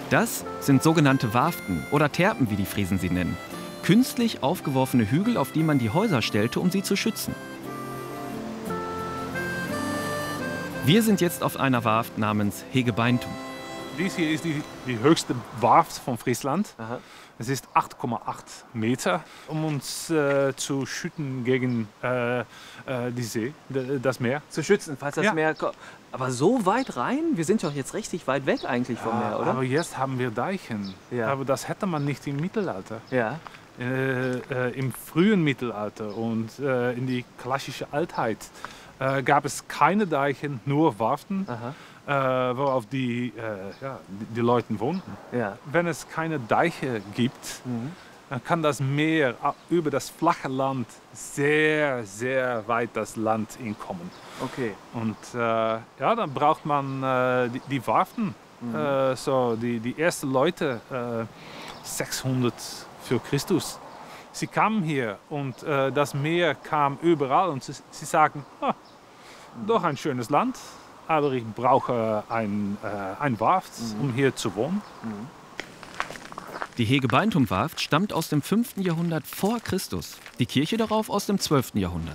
Das sind sogenannte Warften oder Terpen, wie die Friesen sie nennen. Künstlich aufgeworfene Hügel, auf die man die Häuser stellte, um sie zu schützen. Wir sind jetzt auf einer Warft namens Hegebeintum. Dies hier ist die höchste Warft von Friesland. Aha. Es ist 8,8 Meter, um uns zu schützen gegen die See, das Meer. Zu schützen, falls das Ja. Meer kommt. Aber so weit rein? Wir sind doch jetzt richtig weit weg eigentlich vom Meer, oder? Aber jetzt haben wir Deichen. Ja. Aber das hätte man nicht im Mittelalter. Ja. Im frühen Mittelalter und in die klassische Altheit gab es keine Deichen, nur Warften, worauf die Leute wohnten. Ja. Wenn es keine Deiche gibt, dann kann das Meer über das flache Land sehr, sehr weit das Land hinkommen. Okay. Und dann braucht man die Warften. Die ersten Leute, 600 für Christus. Sie kamen hier und das Meer kam überall und sie sagen, doch ein schönes Land, aber ich brauche ein Warft, um hier zu wohnen. Die Hegebeintum-Warft stammt aus dem 5. Jahrhundert vor Christus, die Kirche darauf aus dem 12. Jahrhundert.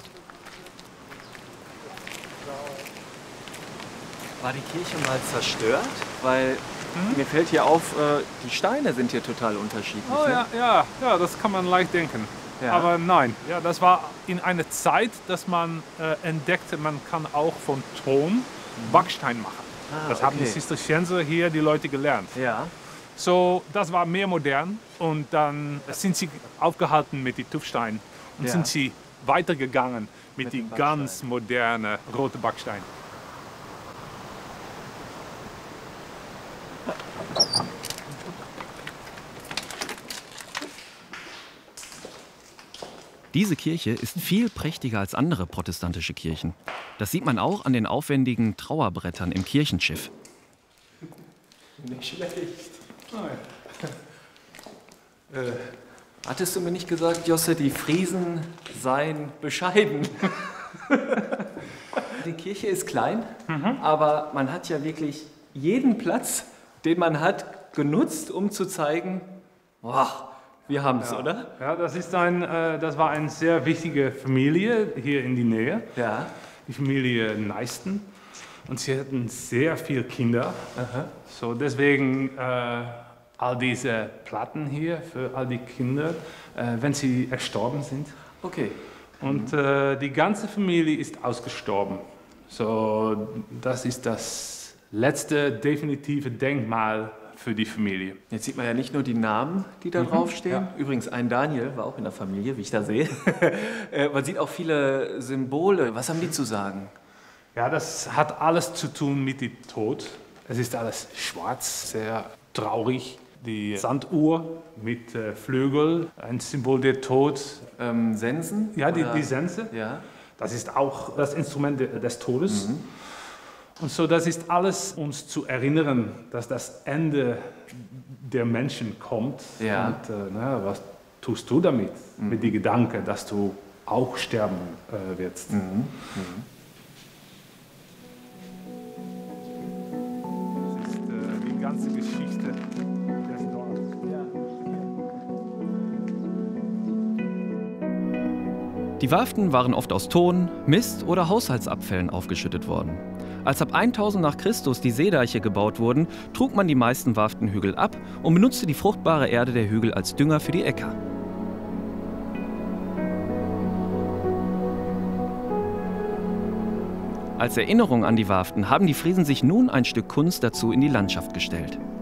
War die Kirche mal zerstört? Weil mir fällt hier auf, die Steine sind hier total unterschiedlich. Oh ne? ja, das kann man leicht denken. Ja. Aber nein, das war in einer Zeit, dass man entdeckte, man kann auch von Ton Backstein machen. Das haben die okay. Zisterzienser hier die Leute gelernt. Ja. So, das war mehr modern und dann sind sie aufgehalten mit den Tuffsteinen und Ja. sind sie weitergegangen mit den den ganz modernen roten Backsteinen. Diese Kirche ist viel prächtiger als andere protestantische Kirchen. Das sieht man auch an den aufwendigen Trauerbrettern im Kirchenschiff. Nicht schlecht. Hattest du mir nicht gesagt, Josse, die Friesen seien bescheiden? Die Kirche ist klein, aber man hat ja wirklich jeden Platz, den man hat, genutzt, um zu zeigen, boah, wir haben es, oder? Ja, das war eine sehr wichtige Familie hier in die Nähe, Ja. die Familie Neisten. Und sie hatten sehr viele Kinder. So deswegen all diese Platten hier für all die Kinder, wenn sie erstorben sind. Okay. Und die ganze Familie ist ausgestorben. So, das ist das letzte definitive Denkmal für die Familie. Jetzt sieht man ja nicht nur die Namen, die da draufstehen. ja. Übrigens, ein Daniel war auch in der Familie, wie ich da sehe. Man sieht auch viele Symbole. Was haben die zu sagen? Ja, das hat alles zu tun mit dem Tod. Es ist alles schwarz, sehr traurig. Die Sanduhr mit Flügel, ein Symbol der Tod. Sensen? Ja, Oder? die Sense. Ja. Das ist auch das Instrument des Todes. Und so, das ist alles uns zu erinnern, dass das Ende der Menschen kommt. Ja. Und was tust du damit? Mit dem Gedanken, dass du auch sterben wirst. Das ist die ganze Geschichte des Dorfes. Die Warften waren oft aus Ton, Mist oder Haushaltsabfällen aufgeschüttet worden. Als ab 1000 nach Christus die Seedeiche gebaut wurden, trug man die meisten Warftenhügel ab und benutzte die fruchtbare Erde der Hügel als Dünger für die Äcker. Als Erinnerung an die Warften haben die Friesen sich nun ein Stück Kunst dazu in die Landschaft gestellt.